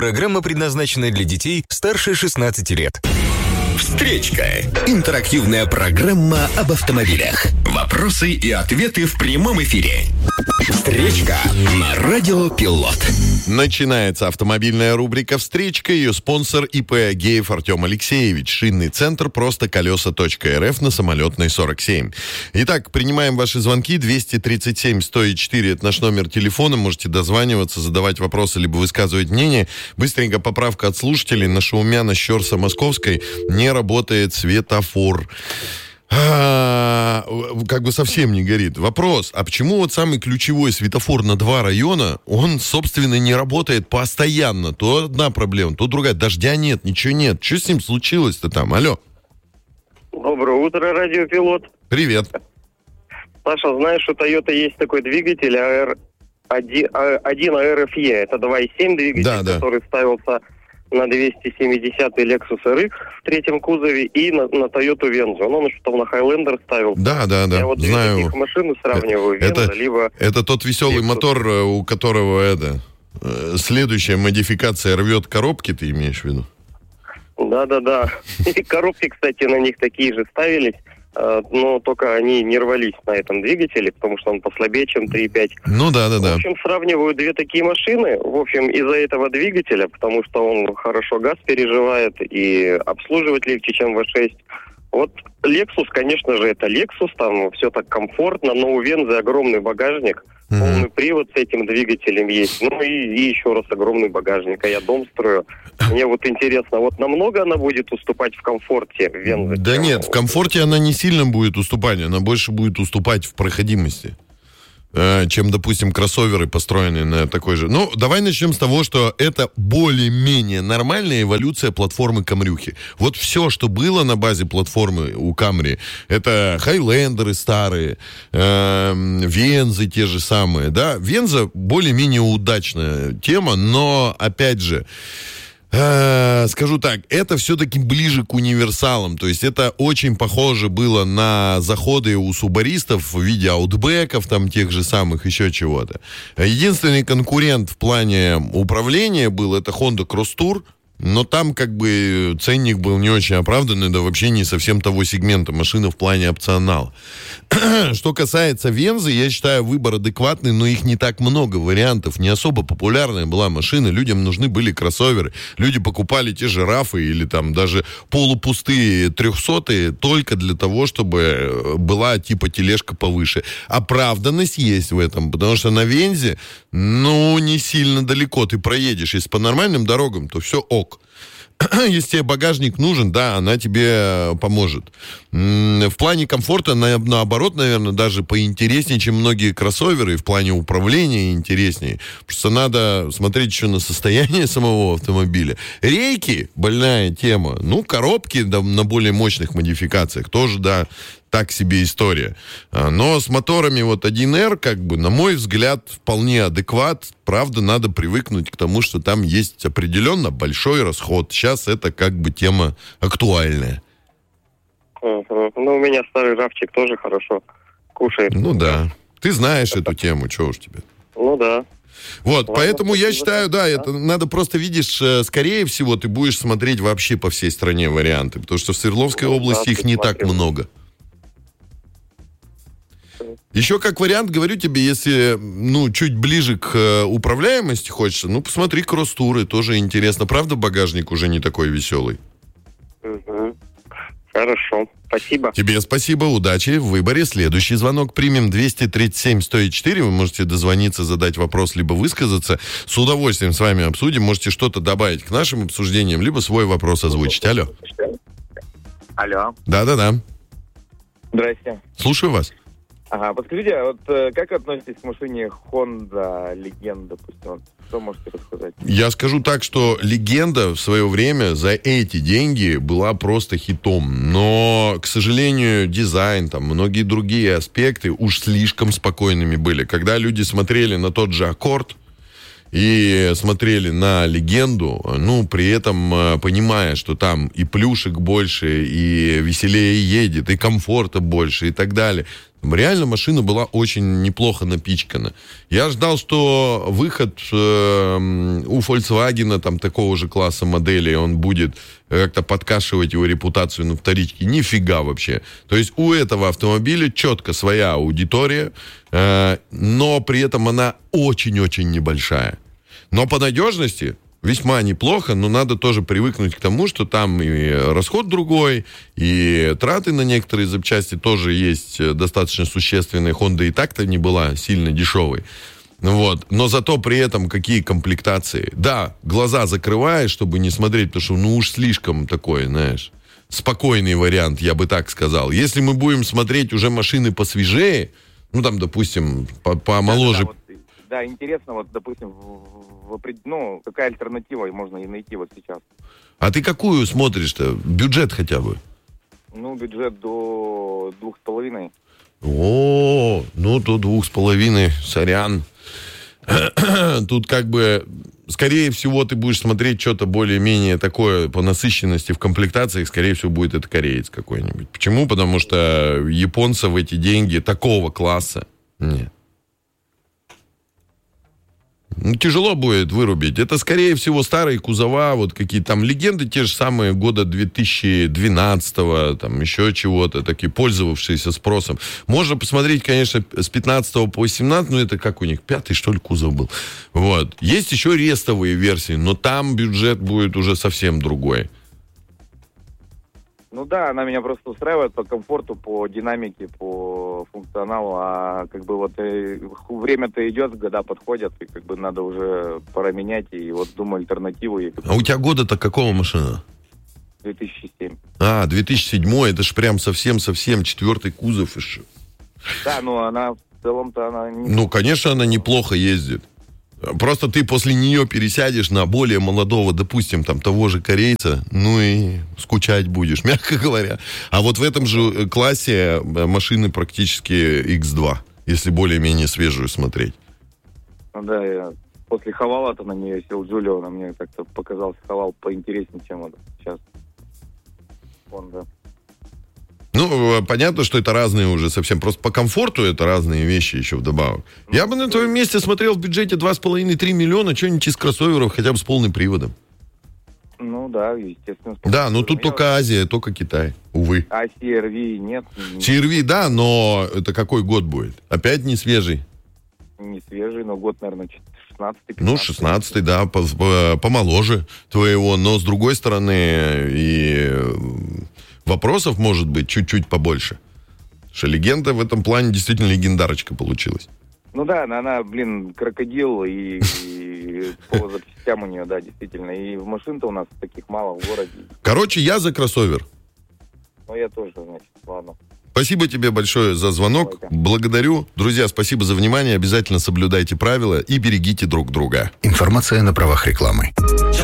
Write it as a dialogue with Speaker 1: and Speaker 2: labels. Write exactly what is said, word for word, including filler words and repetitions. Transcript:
Speaker 1: Программа предназначена для детей старше шестнадцати лет.
Speaker 2: Встречка. Интерактивная программа об автомобилях. Вопросы и ответы в прямом эфире. Встречка на Радио Пилот.
Speaker 3: Начинается автомобильная рубрика «Встречка». Ее спонсор ИП Агеев Артем Алексеевич. Шинный центр просто колеса точка РФ на Самолетной сорок семь. Итак, принимаем ваши звонки. двести тридцать семь сто четыре это наш номер телефона. Можете дозваниваться, задавать вопросы, либо высказывать мнение. Быстренько поправка от слушателей. На Шаумяна Щорса Московской не работает светофор. А, как бы совсем не горит. Вопрос, а почему вот самый ключевой светофор на два района, он, собственно, не работает постоянно? То одна проблема, то другая. Дождя нет, ничего нет. Что с ним случилось-то там? Алло.
Speaker 4: Доброе утро, радиопилот.
Speaker 3: Привет.
Speaker 4: Саша, знаешь, у Toyota есть такой двигатель эй ар один эй ар эф и. Это два и семь двигатель,
Speaker 3: да, да.
Speaker 4: который ставился на двести семидесятый Lexus эр икс в третьем кузове и на, на Toyota Venza. Он еще там на Highlander ставил.
Speaker 3: Да, да, да.
Speaker 4: Я вот
Speaker 3: знаю.
Speaker 4: две таких машины сравниваю.
Speaker 3: Это,
Speaker 4: Venza, либо...
Speaker 3: это тот веселый Lexus. Мотор, у которого это следующая модификация рвет коробки, ты имеешь в виду?
Speaker 4: Да-да-да. И коробки, кстати, на них такие же ставились. Но только они не рвались на этом двигателе, потому что он послабее, чем три и пять.
Speaker 3: Ну да, да, да.
Speaker 4: В общем, сравниваю две такие машины. В общем, из-за этого двигателя, потому что он хорошо газ переживает и обслуживать легче, чем ви шесть. Вот Lexus, конечно же, это Lexus, там все так комфортно, но у Venza огромный багажник, mm-hmm. полный привод с этим двигателем есть. Ну и, и еще раз огромный багажник, а я дом строю. Мне вот интересно, вот намного она будет уступать в комфорте Venza?
Speaker 3: Да нет, в комфорте она не сильно будет уступать, она больше будет уступать в проходимости, чем, допустим, кроссоверы, построенные на такой же. Ну, давай начнем с того, что это более-менее нормальная эволюция платформы Камрюхи. Вот все, что было на базе платформы у Камри, это Хайлендеры старые, э, Вензы те же самые, да. Венза более-менее удачная тема, но, опять же, Э, скажу так, это все-таки ближе к универсалам. То есть это очень похоже было на заходы у субаристов в виде аутбеков, там тех же самых, еще чего-то. Единственный конкурент в плане управления был это Honda Cross Tour. Но там как бы ценник был не очень оправданный, да вообще не совсем того сегмента машины в плане опционала. Что касается Вензы, я считаю, выбор адекватный, но их не так много вариантов. Не особо популярная была машина, людям нужны были кроссоверы. Люди покупали те же рафы или там даже полупустые трехсотые только для того, чтобы была типа тележка повыше. Оправданность есть в этом, потому что на Вензе, ну, не сильно далеко ты проедешь. Если по нормальным дорогам, то все ок. Если тебе багажник нужен, да, она тебе поможет. В плане комфорта, на, наоборот, наверное, даже поинтереснее, чем многие кроссоверы, и в плане управления интереснее. Просто надо смотреть еще на состояние самого автомобиля. Рейки, больная тема. Ну, коробки да, на более мощных модификациях тоже, да, так себе история. Но с моторами вот один эр, как бы, на мой взгляд, вполне адекват. Правда, надо привыкнуть к тому, что там есть определенно большой расход. Сейчас это как бы тема актуальная.
Speaker 4: Uh-huh. Ну, у меня старый рафчик тоже хорошо кушает.
Speaker 3: Ну да. Ты знаешь эту тему, чего уж тебе.
Speaker 4: Ну да.
Speaker 3: Вот, ладно, поэтому я считаю, да, это надо просто, видишь, скорее всего, ты будешь смотреть вообще по всей стране варианты, потому что в Свердловской ну, области да, их не смотрел. Так много. Еще как вариант, говорю тебе, если, ну, чуть ближе к управляемости хочется, ну, посмотри кросс-туры, тоже интересно. Правда, багажник уже не такой веселый?
Speaker 4: Угу. Хорошо, спасибо.
Speaker 3: Тебе спасибо, удачи в выборе. Следующий звонок примем двести тридцать семь сто четыре. Вы можете дозвониться, задать вопрос, либо высказаться. С удовольствием с вами обсудим. Можете что-то добавить к нашим обсуждениям, либо свой вопрос озвучить. Алло.
Speaker 5: Алло.
Speaker 3: Да-да-да.
Speaker 5: Здрасте.
Speaker 3: Слушаю вас.
Speaker 5: Ага, подскажите, а вот э, как относитесь к машине Honda Legend, допустим? Что можете рассказать?
Speaker 3: Я скажу так, что Легенда в свое время за эти деньги была просто хитом. Но, к сожалению, дизайн, там, многие другие аспекты уж слишком спокойными были. Когда люди смотрели на тот же Аккорд и смотрели на Легенду, ну, при этом понимая, что там и плюшек больше, и веселее едет, и комфорта больше, и так далее. Реально машина была очень неплохо напичкана. Я ждал, что выход э, у Volkswagen там такого же класса модели, он будет как-то подкашивать его репутацию на вторичке. Нифига вообще. То есть у этого автомобиля четко своя аудитория, э, но при этом она очень-очень небольшая. Но по надежности весьма неплохо, но надо тоже привыкнуть к тому, что там и расход другой, и траты на некоторые запчасти тоже есть достаточно существенные. Honda и так-то не была сильно дешевой. Вот. Но зато при этом какие комплектации. Да, глаза закрываешь, чтобы не смотреть, потому что ну уж слишком такой, знаешь, спокойный вариант, я бы так сказал. Если мы будем смотреть уже машины посвежее, ну там, допустим, помоложе...
Speaker 5: Да, да, да, вот, да, интересно, вот, допустим, в, в, ну, какая альтернатива можно и найти вот сейчас.
Speaker 3: А ты какую смотришь-то? Бюджет хотя бы?
Speaker 5: Ну, бюджет до двух с половиной.
Speaker 3: О, ну до двух с половиной, сорян. Тут как бы, скорее всего, ты будешь смотреть что-то более-менее такое по насыщенности в комплектациях, скорее всего, будет это кореец какой-нибудь. Почему? Потому что японцев эти деньги такого класса нет. Ну, тяжело будет вырубить. Это, скорее всего, старые кузова, вот какие-то там легенды, те же самые года две тысячи двенадцатого, там еще чего-то, такие пользовавшиеся спросом. Можно посмотреть, конечно, с пятнадцатого по восемнадцатый, ну, это как у них, пятый, что ли, кузов был. Вот. Есть еще рестовые версии, но там бюджет будет уже совсем другой.
Speaker 5: Ну да, она меня просто устраивает по комфорту, по динамике, по функционалу, а как бы вот э, время-то идет, года подходят, и как бы надо уже пора менять, и вот думаю альтернативу. И,
Speaker 3: а у тебя года-то какого машина?
Speaker 5: две тысячи седьмой.
Speaker 3: А, две тысячи седьмой, это ж прям совсем-совсем четвертый кузов еще.
Speaker 5: Да, ну она в целом-то она... Не...
Speaker 3: Ну, конечно, она неплохо ездит. Просто ты после нее пересядешь на более молодого, допустим, там, того же корейца, ну и скучать будешь, мягко говоря. А вот в этом же классе машины практически икс два, если более-менее свежую смотреть.
Speaker 5: Ну да, я после Хавала-то на нее сел Джулио, на мне как-то показался Хавал поинтереснее, чем вот сейчас Honda.
Speaker 3: Ну, понятно, что это разные уже совсем. Просто по комфорту это разные вещи еще вдобавок. Ну, я бы на твоем месте смотрел в бюджете два с половиной - три миллиона, что-нибудь из кроссоверов, хотя бы с полным приводом.
Speaker 5: Ну да, естественно.
Speaker 3: Да, но тут только Азия, только Китай, увы.
Speaker 5: А си ар ви нет?
Speaker 3: си ар ви, да, но это какой год будет? Опять не свежий?
Speaker 5: Не свежий, но год, наверное, шестнадцатый.
Speaker 3: Ну, шестнадцатый, да, помоложе твоего, но с другой стороны и... вопросов может быть чуть-чуть побольше. Что легенда в этом плане действительно легендарочка получилась.
Speaker 5: Ну да, она, она блин, крокодил, и, и по запчастям у нее, да, действительно. И машин-то у нас таких мало в городе.
Speaker 3: Короче, я за кроссовер.
Speaker 5: Ну, я тоже, значит, ладно.
Speaker 3: Спасибо тебе большое за звонок. Давайте. Благодарю. Друзья, спасибо за внимание. Обязательно соблюдайте правила и берегите друг друга.
Speaker 2: Информация на правах рекламы.